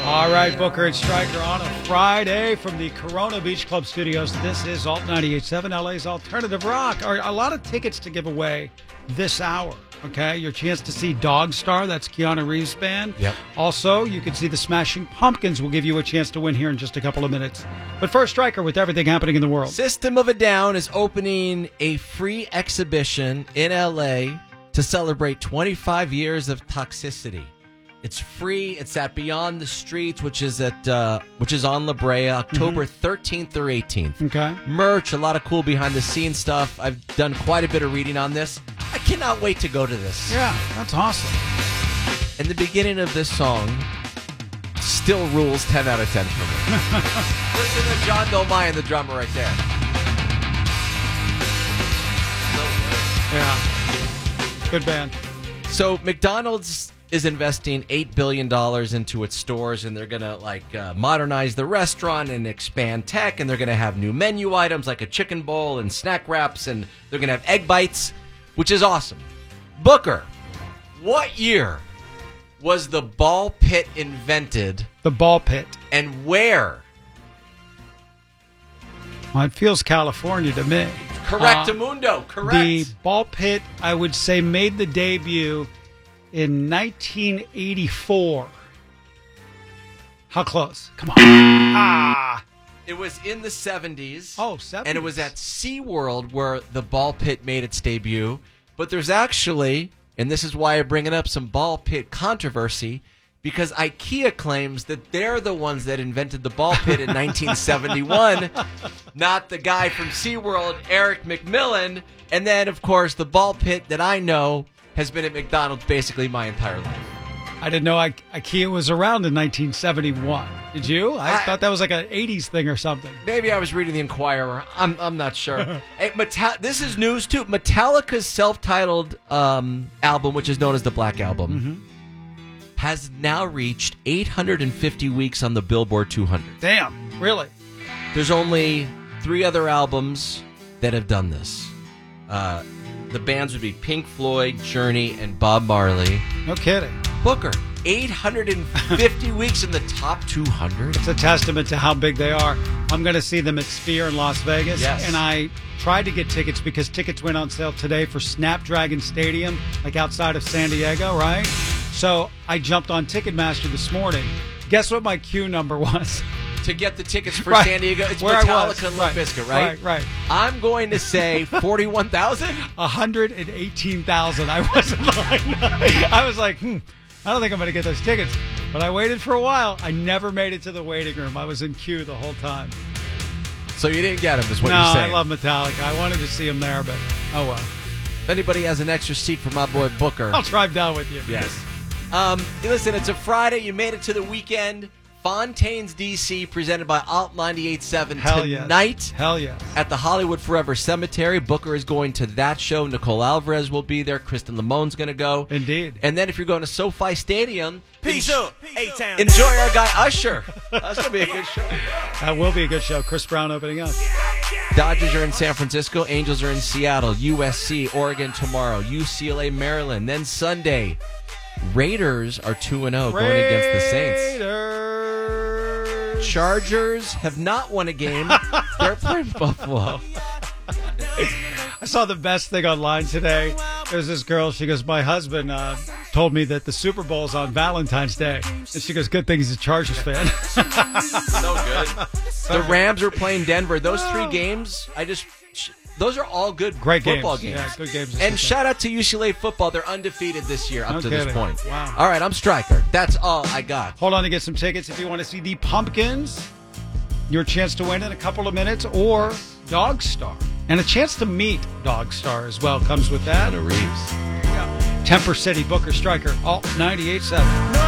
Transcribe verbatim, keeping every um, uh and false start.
All right, Booker and Stryker on a Friday from the Corona Beach Club studios. This is Alt ninety-eight point seven, L A's Alternative Rock. A lot of tickets to give away this hour, okay? Your chance to see Dog Star, that's Keanu Reeves' band. Yep. Also, you can see the Smashing Pumpkins. We'll give you a chance to win here in just a couple of minutes. But first, Stryker, with everything happening in the world. System of a Down is opening a free exhibition in L A to celebrate twenty-five years of Toxicity. It's free. It's at Beyond the Streets, which is at uh, which is on La Brea, October thirteenth or eighteenth. Okay. Merch, a lot of cool behind-the-scenes stuff. I've done quite a bit of reading on this. I cannot wait to go to this. Yeah, that's awesome. And the beginning of this song still rules ten out of ten for me. Listen to John Dolmayan, the drummer, right there. Yeah. Good band. So McDonald's is investing eight billion dollars into its stores, and they're going to like uh, modernize the restaurant and expand tech, and they're going to have new menu items like a chicken bowl and snack wraps, and they're going to have egg bites, which is awesome. Booker, what year was the ball pit invented? The ball pit. And where? Well, it feels California to me. Correctamundo, uh, correct. The ball pit, I would say, made the debut in nineteen eighty-four. How close? Come on. Ah. It was in the seventies. Oh, seventies. And it was at SeaWorld where the ball pit made its debut. But there's actually, and this is why I bring it up, some ball pit controversy, because IKEA claims that they're the ones that invented the ball pit in nineteen seventy-one, not the guy from SeaWorld, Eric McMillan. And then, of course, the ball pit that I know has been at McDonald's basically my entire life. I didn't know I- IKEA was around in nineteen seventy-one. Did you? I, I thought that was like an eighties thing or something. Maybe I was reading the Inquirer. I'm I'm not sure. Hey, Meta- this is news too. Metallica's self-titled um, album, which is known as the Black Album, mm-hmm. has now reached eight hundred fifty weeks on the Billboard two hundred. Damn, really? There's only three other albums that have done this. Uh, the bands would be Pink Floyd, Journey, and Bob Marley. No kidding. Booker, eight hundred fifty weeks in the top two hundred. It's a testament to how big they are. I'm going to see them at Sphere in Las Vegas. Yes. And I tried to get tickets because tickets went on sale today for Snapdragon Stadium, like outside of San Diego, right? So I jumped on Ticketmaster this morning. Guess what my queue number was? To get the tickets for right. San Diego, it's Where Metallica and right. Limp Bizkit, right? Right, right. I'm going to say forty-one thousand? one hundred eighteen thousand. I wasn't lying. I was like, hmm, I don't think I'm going to get those tickets. But I waited for a while. I never made it to the waiting room. I was in queue the whole time. So you didn't get them, is what no, you're saying? I love Metallica. I wanted to see them there, but oh well. If anybody has an extra seat for my boy Booker. I'll drive down with you. Yes. Um, listen, it's a Friday. You made it to the weekend. Fontaine's D C, presented by Alt ninety-eight point seven Hell tonight. Yes. Hell yes. At the Hollywood Forever Cemetery. Booker is going to that show. Nicole Alvarez will be there. Kristen Lamone's going to go. Indeed. And then if you're going to SoFi Stadium, Peace en- up, A-Town. enjoy our guy Usher. That's going to be a good show. That will be a good show. Chris Brown opening up. Dodgers are in San Francisco. Angels are in Seattle. U S C, Oregon tomorrow. U C L A, Maryland. Then Sunday, Raiders are two and oh going against the Saints. Raiders. Chargers have not won a game. They're playing Buffalo. I saw the best thing online today. There's this girl. She goes, my husband uh, told me that the Super Bowl's on Valentine's Day. And she goes, good thing he's a Chargers fan. So good. The Rams are playing Denver. Those three games, I just... Those are all good Great football games. games. Yeah, good games. And shout out to U C L A football. They're undefeated this year up No to kidding. this point. Wow. All right, I'm Stryker. That's all I got. Hold on to get some tickets if you want to see the Pumpkins. Your chance to win in a couple of minutes, or Dog Star. And a chance to meet Dog Star as well comes with that. Keanu Reeves. Yeah. Temper City, Booker, Stryker, Alt ninety-eight point seven.